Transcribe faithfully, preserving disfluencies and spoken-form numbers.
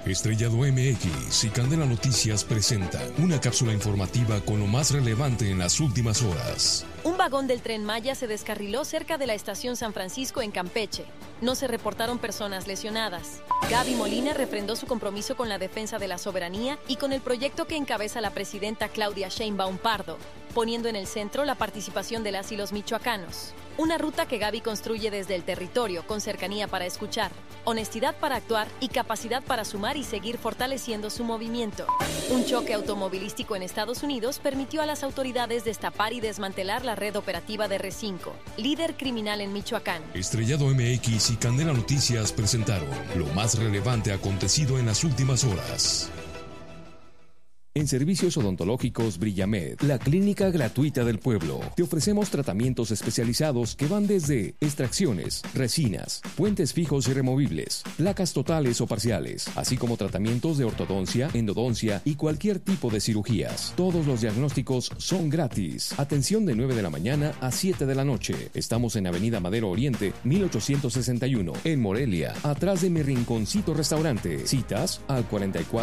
Estrellado M X y Candela Noticias presentan una cápsula informativa con lo más relevante en las últimas horas. Un vagón del Tren Maya se descarriló cerca de la estación San Francisco en Campeche. No se reportaron personas lesionadas. Gaby Molina refrendó su compromiso con la defensa de la soberanía y con el proyecto que encabeza la presidenta Claudia Sheinbaum Pardo, poniendo en el centro la participación de las y los michoacanos. Una ruta que Gaby construye desde el territorio, con cercanía para escuchar, honestidad para actuar y capacidad para sumar y seguir fortaleciendo su movimiento. Un choque automovilístico en Estados Unidos permitió a las autoridades destapar y desmantelar la red operativa de R cinco, líder criminal en Michoacán. Estrellado M X y Candela Noticias presentaron lo más relevante acontecido en las últimas horas. En Servicios Odontológicos Brillamed, la clínica gratuita del pueblo. Te ofrecemos tratamientos especializados que van desde extracciones, resinas, puentes fijos y removibles, placas totales o parciales, así como tratamientos de ortodoncia, endodoncia y cualquier tipo de cirugías. Todos los diagnósticos son gratis. Atención de nueve de la mañana a siete de la noche. Estamos en Avenida Madero Oriente, mil ochocientos sesenta y uno, en Morelia, atrás de Mi Rinconcito Restaurante. Citas al cuarenta y cuatro